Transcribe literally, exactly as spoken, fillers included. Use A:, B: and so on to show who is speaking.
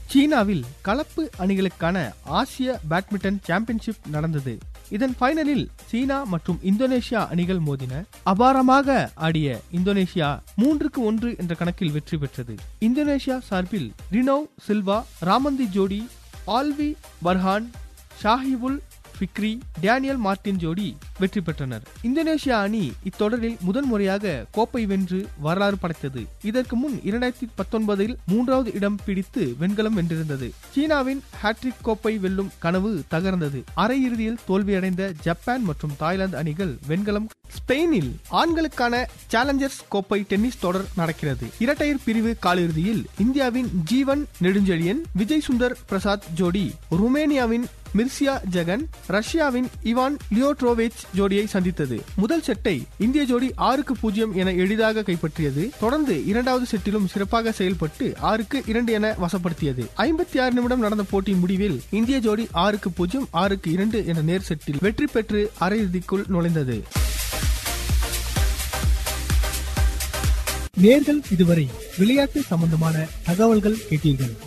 A: சீனாவில் கலப்பு அணிகளுக்கான ஆசிய பேட்மிண்டன் சாம்பியன்ஷிப் நடந்தது. இதன் ஃபைனலில் சீனா மற்றும் இந்தோனேஷியா அணிகள் மோதின. அபாரமாக ஆடிய இந்தோனேஷியா மூன்றுக்கு ஒன்று என்ற கணக்கில் வெற்றி பெற்றது. இந்தோனேஷியா சார்பில் ரினோவ் சில்வா, ராமந்தி ஜோடி, ஆல்வி பர்ஹான், ஷாஹிபுல் ஃபிக்ரி, டேனியல் மார்டின் ஜோடி வெற்றி பெற்றனர். இந்தோனேஷியா அணி இத்தொடரில் முதன் முறையாக கோப்பை வென்று வரலாறு படைத்தது. இதற்கு முன் இரண்டாயிரத்தி பத்தொன்பதில் மூன்றாவது இடம் பிடித்து வெண்கலம் வென்றிருந்தது. சீனாவின் ஹாட்ரிக் கோப்பை வெல்லும் கனவு தகர்ந்தது. அரையிறுதியில் தோல்வியடைந்த ஜப்பான் மற்றும் தாய்லாந்து அணிகள் வெண்கலம். ஸ்பெயினில் ஆண்களுக்கான சேலஞ்சர்ஸ் கோப்பை டென்னிஸ் தொடர் நடக்கிறது. இரட்டையர் பிரிவு காலிறுதியில் இந்தியாவின் ஜீவன் நெடுஞ்செழியன், விஜய் சுந்தர் பிரசாத் ஜோடி ருமேனியாவின் மிர்சியா ஜெகன், ரஷ்யாவின் இவான் லியோட்ரோவிச் ஜோடியை சந்தித்தது. முதல் செட்டை இந்திய ஜோடி ஆறுக்கு பூஜ்ஜியம் என எளிதாக கைப்பற்றியது. தொடர்ந்து இரண்டாவது செட்டிலும் சிறப்பாக செயல்பட்டு ஆறுக்கு இரண்டு என வசப்படுத்தியது. ஐம்பத்தி ஆறு நிமிடம் நடந்த போட்டியின் முடிவில் இந்திய ஜோடி ஆறுக்கு பூஜ்ஜியம், ஆறுக்கு இரண்டு என நேர் செட்டில் வெற்றி பெற்று அரையிறுதிக்குள் நுழைந்தது.
B: நேர்கள் இதுவரை விளையாட்டு சம்பந்தமான தகவல்கள் கேட்டீர்கள்.